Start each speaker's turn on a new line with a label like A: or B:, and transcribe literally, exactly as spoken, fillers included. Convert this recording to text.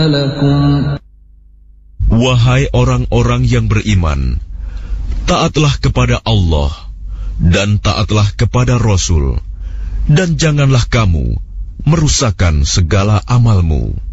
A: لكم
B: Wahai orang-orang yang beriman, taatlah kepada Allah dan taatlah kepada Rasul, dan janganlah kamu merusakkan segala amalmu.